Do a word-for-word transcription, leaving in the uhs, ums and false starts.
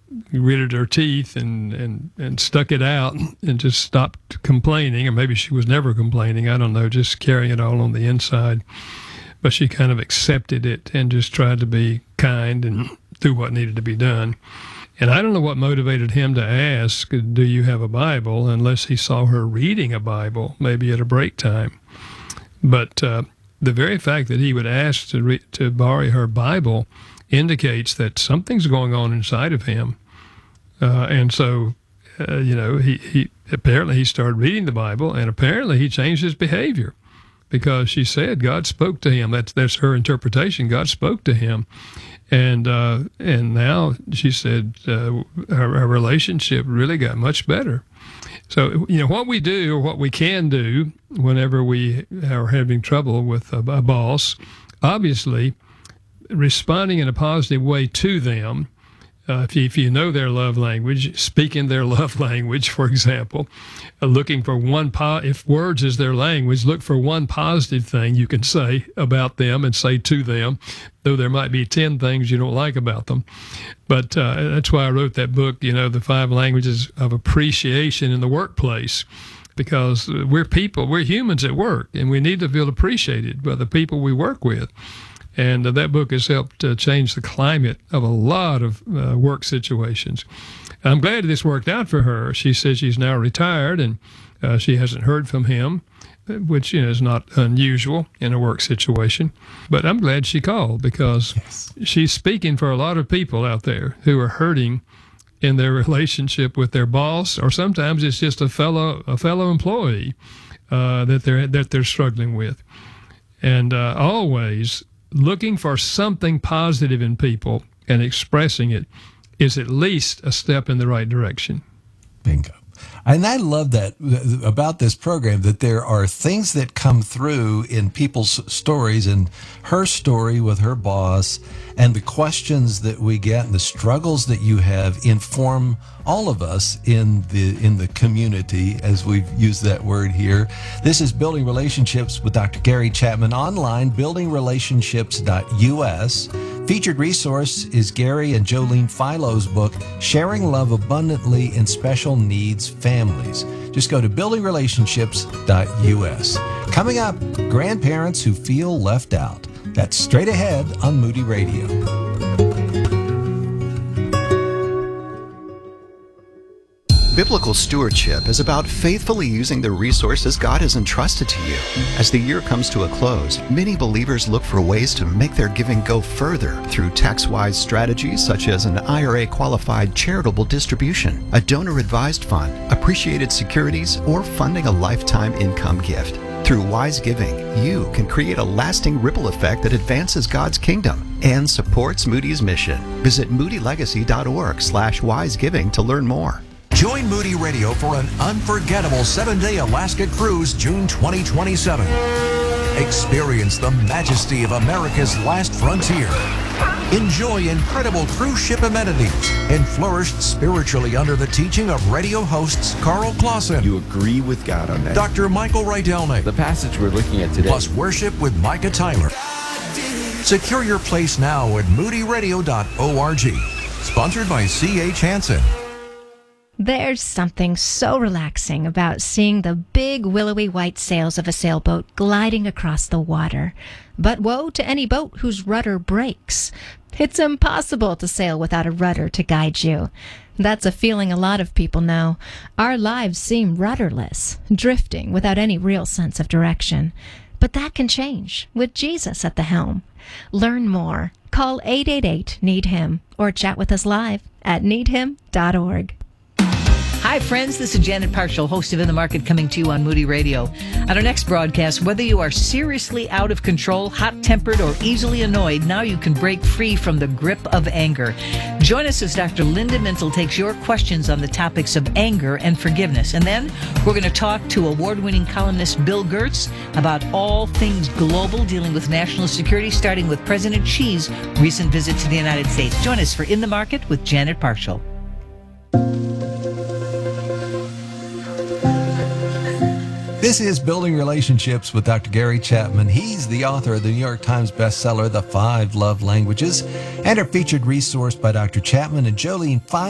gritted her teeth and, and, and stuck it out and just stopped complaining, or maybe she was never complaining, I don't know, just carrying it all on the inside. But she kind of accepted it and just tried to be kind and do what needed to be done. And I don't know what motivated him to ask, do you have a Bible, unless he saw her reading a Bible, maybe at a break time. But uh, the very fact that he would ask to, re- to borrow her Bible indicates that something's going on inside of him. Uh, and so, uh, you know, he, he apparently he started reading the Bible, and apparently he changed his behavior, because she said God spoke to him. That's that's her interpretation. God spoke to him. And uh, and now she said uh, our, our relationship really got much better. So, you know, what we do, or what we can do whenever we are having trouble with a, a boss, obviously responding in a positive way to them. Uh, if, you, if you know their love language, speak in their love language, for example, uh, looking for one, po- if words is their language, look for one positive thing you can say about them and say to them, though there might be ten things you don't like about them. But uh, that's why I wrote that book, you know, The Five Languages of Appreciation in the Workplace, because we're people, we're humans at work, and we need to feel appreciated by the people we work with. And uh, that book has helped uh, change the climate of a lot of uh, work situations. I'm glad this worked out for her. She says she's now retired, and uh, she hasn't heard from him, which, you know, is not unusual in a work situation. But I'm glad she called, because yes. she's speaking for a lot of people out there who are hurting in their relationship with their boss, or sometimes it's just a fellow a fellow employee uh, that they're that they're struggling with. And uh, always looking for something positive in people and expressing it is at least a step in the right direction. Bingo. And I love that about this program, that there are things that come through in people's stories, and her story with her boss, and the questions that we get and the struggles that you have inform all of us in the in the community, as we've used that word here. This is Building Relationships with Doctor Gary Chapman, online, building relationships dot U S. Featured resource is Gary and Jolene Philo's book, Sharing Love Abundantly in Special Needs Families. Just go to building relationships dot U S. Coming up, grandparents who feel left out. That's straight ahead on Moody Radio. Biblical stewardship is about faithfully using the resources God has entrusted to you. As the year comes to a close, many believers look for ways to make their giving go further through tax-wise strategies such as an I R A-qualified charitable distribution, a donor-advised fund, appreciated securities, or funding a lifetime income gift. Through wise giving, you can create a lasting ripple effect that advances God's kingdom and supports Moody's mission. Visit moody legacy dot org slash wise giving to learn more. Join Moody Radio for an unforgettable seven-day Alaska cruise, June twenty twenty-seven. Experience the majesty of America's last frontier. Enjoy incredible cruise ship amenities and flourish spiritually under the teaching of radio hosts Carl Clausen. You agree with God on that. Doctor Michael Rydelnik. The passage we're looking at today. Plus worship with Micah Tyler. Secure your place now at moody radio dot org. Sponsored by C H Hansen. There's something so relaxing about seeing the big willowy white sails of a sailboat gliding across the water. But woe to any boat whose rudder breaks. It's impossible to sail without a rudder to guide you. That's a feeling a lot of people know. Our lives seem rudderless, drifting without any real sense of direction. But that can change with Jesus at the helm. Learn more. Call eight eight eight, need him or chat with us live at need him dot org. Hi, friends. This is Janet Parshall, host of In the Market, coming to you on Moody Radio. On our next broadcast, whether you are seriously out of control, hot-tempered, or easily annoyed, now you can break free from the grip of anger. Join us as Doctor Linda Mintle takes your questions on the topics of anger and forgiveness. And then we're going to talk to award-winning columnist Bill Gertz about all things global dealing with national security, starting with President Xi's recent visit to the United States. Join us for In the Market with Janet Parshall. This is Building Relationships with Doctor Gary Chapman. He's the author of the New York Times bestseller, The Five Love Languages, and our featured resource by Doctor Chapman and Jolene